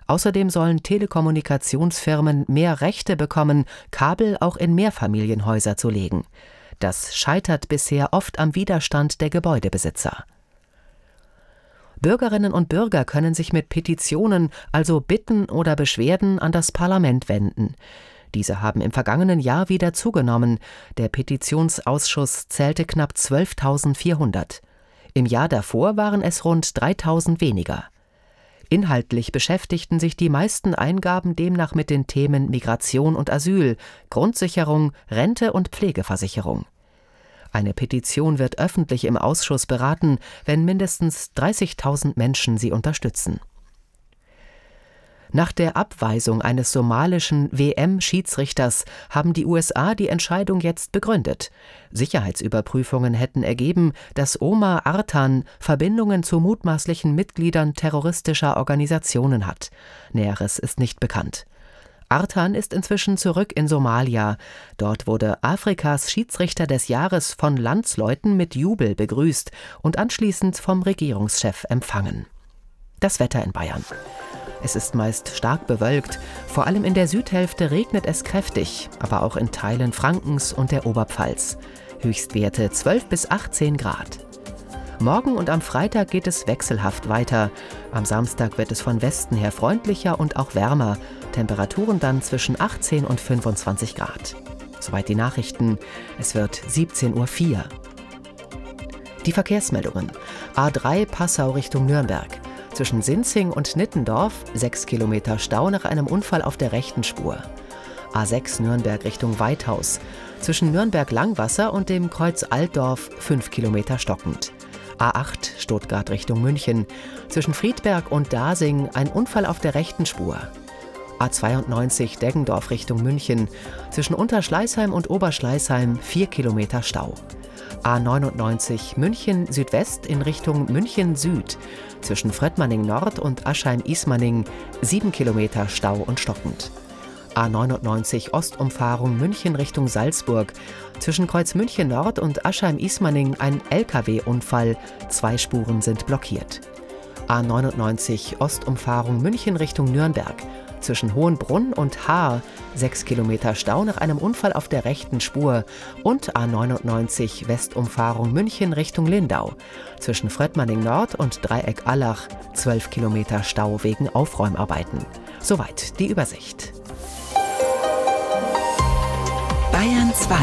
Außerdem sollen Telekommunikationsfirmen mehr Rechte bekommen, Kabel auch in Mehrfamilienhäuser zu legen. Das scheitert bisher oft am Widerstand der Gebäudebesitzer. Bürgerinnen und Bürger können sich mit Petitionen, also Bitten oder Beschwerden, an das Parlament wenden. Diese haben im vergangenen Jahr wieder zugenommen. Der Petitionsausschuss zählte knapp 12.400. Im Jahr davor waren es rund 3.000 weniger. Inhaltlich beschäftigten sich die meisten Eingaben demnach mit den Themen Migration und Asyl, Grundsicherung, Rente und Pflegeversicherung. Eine Petition wird öffentlich im Ausschuss beraten, wenn mindestens 30.000 Menschen sie unterstützen. Nach der Abweisung eines somalischen WM-Schiedsrichters haben die USA die Entscheidung jetzt begründet. Sicherheitsüberprüfungen hätten ergeben, dass Omar Artan Verbindungen zu mutmaßlichen Mitgliedern terroristischer Organisationen hat. Näheres ist nicht bekannt. Artan ist inzwischen zurück in Somalia. Dort wurde Afrikas Schiedsrichter des Jahres von Landsleuten mit Jubel begrüßt und anschließend vom Regierungschef empfangen. Das Wetter in Bayern. Es ist meist stark bewölkt, vor allem in der Südhälfte regnet es kräftig, aber auch in Teilen Frankens und der Oberpfalz. Höchstwerte 12 bis 18 Grad. Morgen und am Freitag geht es wechselhaft weiter. Am Samstag wird es von Westen her freundlicher und auch wärmer. Temperaturen dann zwischen 18 und 25 Grad. Soweit die Nachrichten. Es wird 17:04 Uhr. Die Verkehrsmeldungen. A3 Passau Richtung Nürnberg. Zwischen Sinzing und Nittendorf 6 Kilometer Stau nach einem Unfall auf der rechten Spur. A6 Nürnberg Richtung Weithaus. Zwischen Nürnberg-Langwasser und dem Kreuz Altdorf 5 Kilometer stockend. A8 Stuttgart Richtung München. Zwischen Friedberg und Dasing ein Unfall auf der rechten Spur. A92 Deggendorf Richtung München. Zwischen Unterschleißheim und Oberschleißheim 4 Kilometer Stau. A99 München Südwest in Richtung München Süd. Zwischen Fröttmanning Nord und Aschheim-Ismaning 7 Kilometer Stau und stockend. A99 Ostumfahrung München Richtung Salzburg. Zwischen Kreuz München Nord und Aschheim-Ismaning ein LKW-Unfall. 2 Spuren sind blockiert. A99 Ostumfahrung München Richtung Nürnberg. Zwischen Hohenbrunn und Haar 6 Kilometer Stau nach einem Unfall auf der rechten Spur und A99 Westumfahrung München Richtung Lindau. Zwischen Fröttmanning Nord und Dreieck Allach 12 Kilometer Stau wegen Aufräumarbeiten. Soweit die Übersicht. Bayern 2.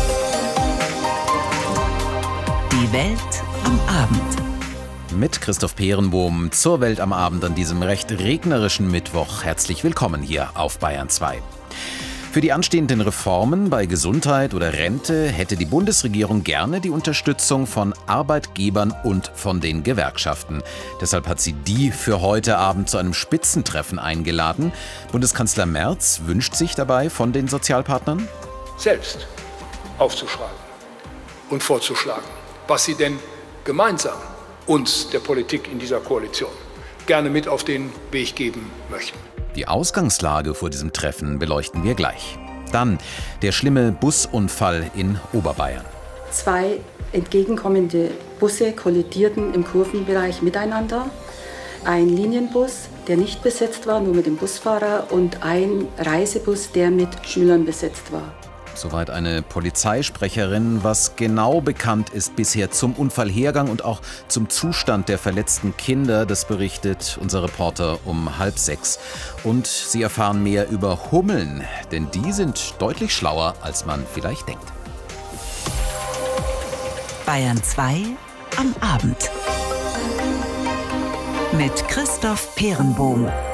Die Welt am Abend. Mit Christoph Peerenbohm zur Welt am Abend an diesem recht regnerischen Mittwoch. Herzlich willkommen hier auf Bayern 2. Für die anstehenden Reformen bei Gesundheit oder Rente hätte die Bundesregierung gerne die Unterstützung von Arbeitgebern und von den Gewerkschaften. Deshalb hat sie die für heute Abend zu einem Spitzentreffen eingeladen. Bundeskanzler Merz wünscht sich dabei von den Sozialpartnern, selbst aufzuschreiben und vorzuschlagen, was sie denn gemeinsam uns, der Politik in dieser Koalition, gerne mit auf den Weg geben möchten. Die Ausgangslage vor diesem Treffen beleuchten wir gleich. Dann der schlimme Busunfall in Oberbayern. 2 entgegenkommende Busse kollidierten im Kurvenbereich miteinander. Ein Linienbus, der nicht besetzt war, nur mit dem Busfahrer, und ein Reisebus, der mit Schülern besetzt war. Soweit eine Polizeisprecherin. Was genau bekannt ist bisher zum Unfallhergang und auch zum Zustand der verletzten Kinder, das berichtet unser Reporter um 5:30. Und Sie erfahren mehr über Hummeln, denn die sind deutlich schlauer, als man vielleicht denkt. Bayern 2 am Abend. Mit Christoph Peerenbohm.